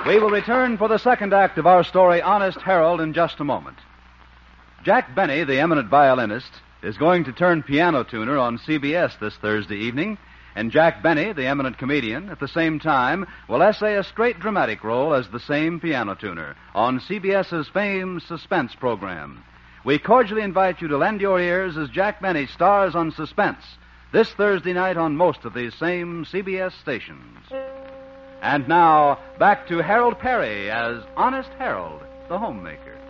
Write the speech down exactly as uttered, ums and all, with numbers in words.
We will return for the second act of our story, Honest Harold, in just a moment. Jack Benny, the eminent violinist, is going to turn piano tuner on C B S this Thursday evening, and Jack Benny, the eminent comedian, at the same time will essay a straight dramatic role as the same piano tuner on CBS's famed Suspense program. We cordially invite you to lend your ears as Jack Benny stars on Suspense this Thursday night on most of these same C B S stations. And now, back to Harold Perry as Honest Harold, the homemaker.